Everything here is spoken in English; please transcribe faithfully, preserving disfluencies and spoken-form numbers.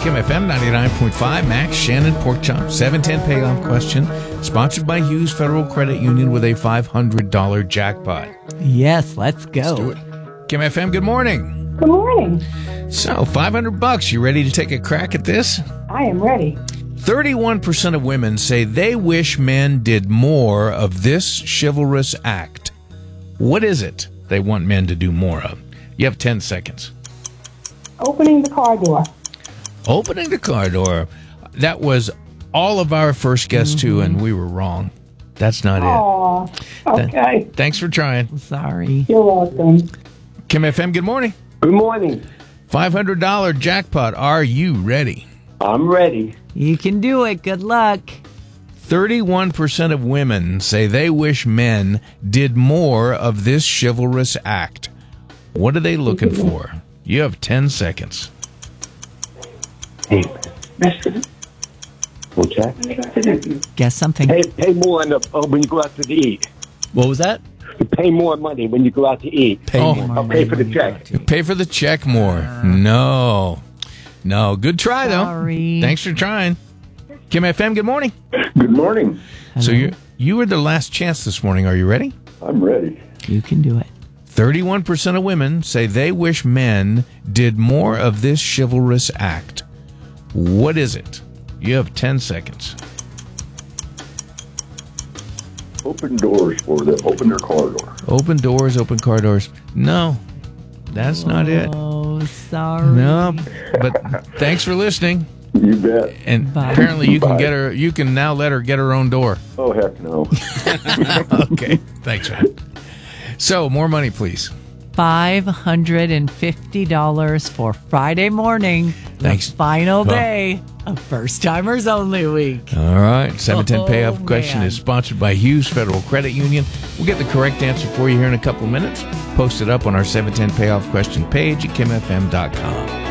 Kim F M ninety-nine point five, Max, Shannon, Pork Chop, seven ten payoff question, sponsored by Hughes Federal Credit Union with a five hundred dollars jackpot. Yes, let's go. Let's do it. Kim F M, good morning. Good morning. So, five hundred bucks. You ready to take a crack at this? I am ready. thirty-one percent of women say they wish men did more of this chivalrous act. What is it they want men to do more of? You have ten seconds. Opening the car door. Opening the car door. That was all of our first guess, mm-hmm. too, and we were wrong. That's not Aww, it. okay. Th- thanks for trying. Sorry. You're welcome. Kim F M, good morning. Good morning. five hundred dollars jackpot. Are you ready? I'm ready. You can do it. Good luck. thirty-one percent of women say they wish men did more of this chivalrous act. What are they looking for? You have ten seconds. Hey, we'll check. Guess something. Pay, pay more on the, oh, when you go out to eat. What was that? You pay more money when you go out to eat. Pay oh, more I'll pay for the check. You pay for the check more. No. No. Good try, though. Sorry. Thanks for trying. Kim F M, good morning. Good morning. So you you were the last chance this morning. Are you ready? I'm ready. You can do it. thirty-one percent of women say they wish men did more of this chivalrous act. What is it? You have ten seconds. Open doors for them. Open their car door. Open doors, open car doors. No, that's not it. Oh, sorry. No, but thanks for listening. You bet. And Bye. apparently you can Bye. get her. You can now let her get her own door. Oh, heck no. Okay, thanks, man. So more money, please. five hundred fifty dollars for Friday morning. Thanks. The final Oh. day of First Timers Only Week. All right, seven ten Oh, payoff question man. is sponsored by Hughes Federal Credit Union. We'll get the correct answer for you here in a couple minutes. Post it up on our seven ten payoff question page at kim f m dot com.